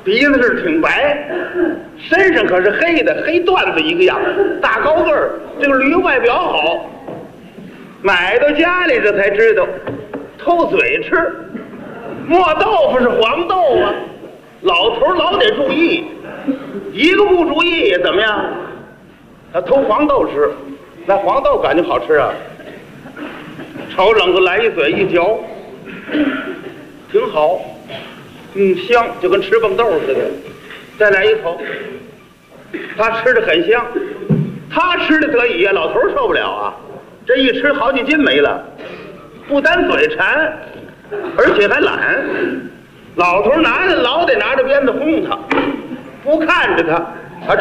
鼻子是挺白，身上可是黑的，黑缎子一个样，大高个儿，这个驴外表好。买到家里这才知道，偷嘴吃，磨豆腐是黄豆啊。老头老得注意，一个不注意怎么样？他偷黄豆吃，那黄豆感觉好吃啊。炒冷子来一嘴一嚼，挺好，香，就跟吃蹦豆似的。再来一口，他吃的很香，他吃的得以呀，老头受不了啊。这一吃好几斤没了，不单嘴馋，而且还懒。老头老得拿着鞭子轰他，不看着他，